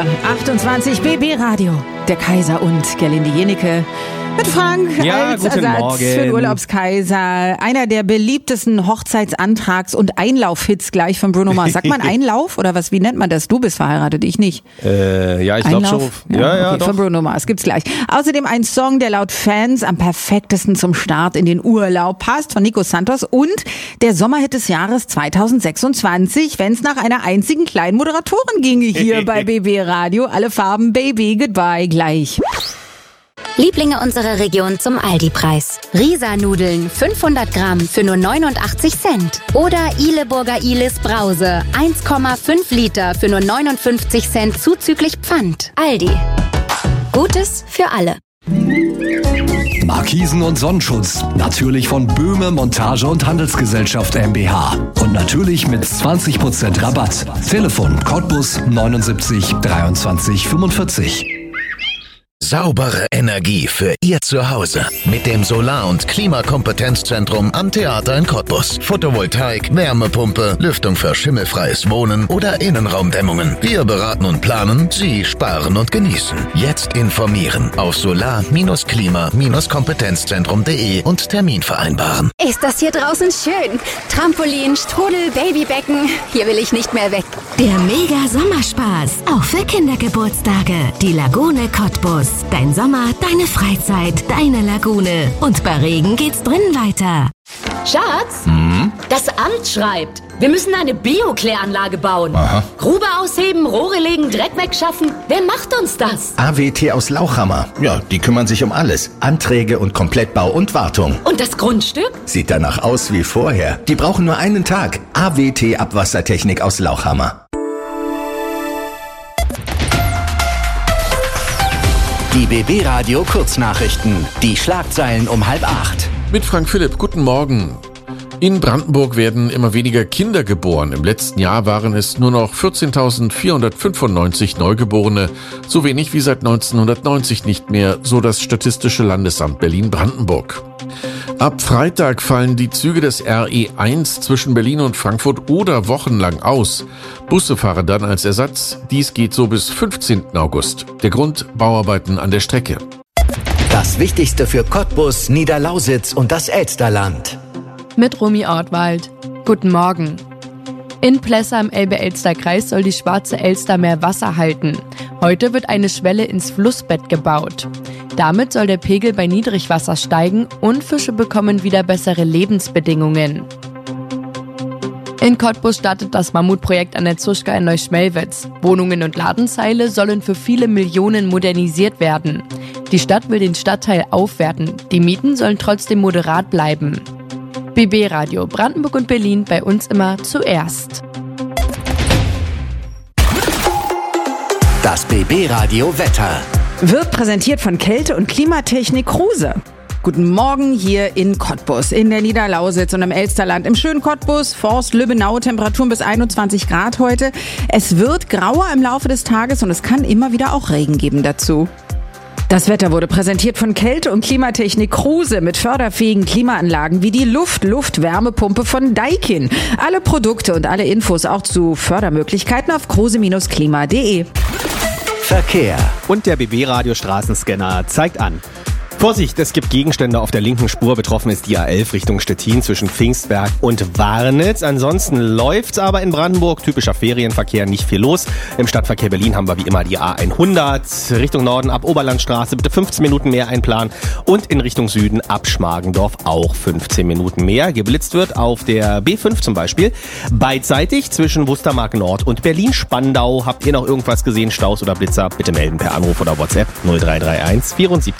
28 BB Radio. Der Kaiser und Gerlinde Jenecke. Mit Frank als Ersatz für den Urlaubskaiser. Einer der beliebtesten Hochzeitsantrags- und Einlaufhits gleich von Bruno Mars. Sagt man Einlauf oder was? Wie nennt man das? Du bist verheiratet, ich nicht. Ja, ich glaube schon. Ja, okay, von Bruno Mars gibt's gleich. Außerdem ein Song, der laut Fans am perfektesten zum Start in den Urlaub passt, von Nico Santos. Und der Sommerhit des Jahres 2026, wenn es nach einer einzigen kleinen Moderatorin ginge hier bei BB Radio. Alle Farben Baby, Goodbye, gleich. Lieblinge unserer Region zum Aldi-Preis. Risa-Nudeln 500 Gramm für nur 89 Cent. Oder Ihleburger Ihlis Brause 1,5 Liter für nur 59 Cent zuzüglich Pfand. Aldi. Gutes für alle. Markisen und Sonnenschutz. Natürlich von Böhme Montage und Handelsgesellschaft MBH. Und natürlich mit 20% Rabatt. Telefon Cottbus 79 23 45. Saubere Energie für Ihr Zuhause mit dem Solar- und Klimakompetenzzentrum am Theater in Cottbus. Photovoltaik, Wärmepumpe, Lüftung für schimmelfreies Wohnen oder Innenraumdämmungen. Wir beraten und planen, Sie sparen und genießen. Jetzt informieren auf solar-klima-kompetenzzentrum.de und Termin vereinbaren. Ist das hier draußen schön? Trampolin, Strudel, Babybecken. Hier will ich nicht mehr weg. Der Mega-Sommerspaß. Auch für Kindergeburtstage. Die Lagune Cottbus. Dein Sommer, deine Freizeit, deine Lagune. Und bei Regen geht's drinnen weiter. Schatz, das Amt schreibt, wir müssen eine Bio-Kläranlage bauen. Aha. Grube ausheben, Rohre legen, Dreck wegschaffen. Wer macht uns das? AWT aus Lauchhammer. Ja, die kümmern sich um alles. Anträge und Komplettbau und Wartung. Und das Grundstück? Sieht danach aus wie vorher. Die brauchen nur einen Tag. AWT Abwassertechnik aus Lauchhammer. Die BB Radio Kurznachrichten. Die Schlagzeilen um 7:30. Mit Frank Philipp, guten Morgen. In Brandenburg werden immer weniger Kinder geboren. Im letzten Jahr waren es nur noch 14.495 Neugeborene. So wenig wie seit 1990 nicht mehr, so das Statistische Landesamt Berlin-Brandenburg. Ab Freitag fallen die Züge des RE1 zwischen Berlin und Frankfurt oder wochenlang aus. Busse fahren dann als Ersatz. Dies geht so bis 15. August. Der Grund: Bauarbeiten an der Strecke. Das Wichtigste für Cottbus, Niederlausitz und das Elsterland. Mit Romy Ortwald. Guten Morgen. In Plessa im Elbe-Elster-Kreis soll die Schwarze Elster mehr Wasser halten. Heute wird eine Schwelle ins Flussbett gebaut. Damit soll der Pegel bei Niedrigwasser steigen und Fische bekommen wieder bessere Lebensbedingungen. In Cottbus startet das Mammutprojekt an der Zuschka in Neuschmelwitz. Wohnungen und Ladenzeile sollen für viele Millionen modernisiert werden. Die Stadt will den Stadtteil aufwerten. Die Mieten sollen trotzdem moderat bleiben. BB Radio Brandenburg und Berlin, bei uns immer zuerst. Das BB Radio Wetter Wird präsentiert von Kälte- und Klimatechnik Kruse. Guten Morgen hier in Cottbus, in der Niederlausitz und im Elsterland. Im schönen Cottbus, Forst, Lübbenau, Temperaturen bis 21 Grad heute. Es wird grauer im Laufe des Tages und es kann immer wieder auch Regen geben dazu. Das Wetter wurde präsentiert von Kälte- und Klimatechnik Kruse mit förderfähigen Klimaanlagen wie die Luft-Wärmepumpe von Daikin. Alle Produkte und alle Infos auch zu Fördermöglichkeiten auf kruse-klima.de. Verkehr. Und der BB-Radio Straßenscanner zeigt an. Vorsicht, es gibt Gegenstände auf der linken Spur. Betroffen ist die A11 Richtung Stettin zwischen Pfingstberg und Warnitz. Ansonsten läuft's aber in Brandenburg. Typischer Ferienverkehr, nicht viel los. Im Stadtverkehr Berlin haben wir wie immer die A100. Richtung Norden ab Oberlandstraße bitte 15 Minuten mehr einplanen. Und in Richtung Süden ab Schmargendorf auch 15 Minuten mehr. Geblitzt wird auf der B5 zum Beispiel. Beidseitig zwischen Wustermark Nord und Berlin-Spandau. Habt ihr noch irgendwas gesehen, Staus oder Blitzer? Bitte melden per Anruf oder WhatsApp 0331 74